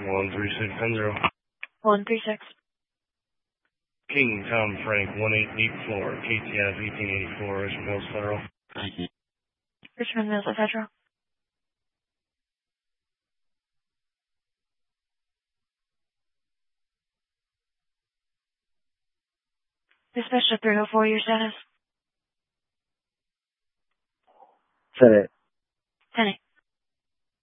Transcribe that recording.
13610. 136. King Tom Frank 1884, KTF 1884, Richmond Hills Federal. Richmond Hills Federal. Dispatch to 304, your status? 10-8. 10-8.